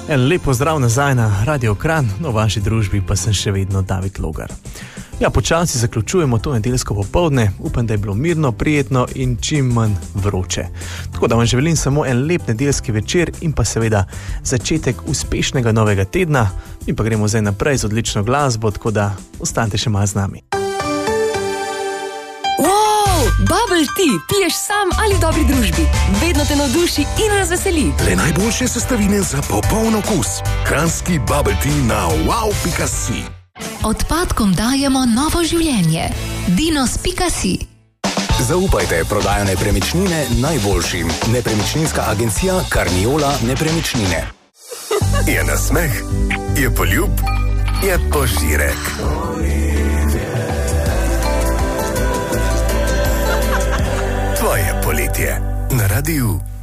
Lepo zdrav nazaj na Radio Kranj, v vaši družbi pa sem še vedno David Logar. Ja, počasi zaključujemo to nedeljsko popoldne, upam, da je bilo mirno, prijetno in čim manj vroče. Tako da vam želim samo en lep nedeljski večer in pa seveda začetek uspešnega novega tedna. Mi pa gremo zdaj naprej z odlično glasbo, tako da ostanite še malo z nami. Bubble tea, piješ sam ali v dobri družbi. Vedno te navduši in razveseli. Le najboljše sestavine za popoln okus. Kranjski bubble tea na wow.si. Odpadkom dajemo novo življenje. Dinos.si. Zaupajte prodajo nepremičnine najboljšim. Nepremičninska agencija Carniola Nepremičnine. Je nasmeh, je poljub, je požirek. Tvoje poletje na Radiu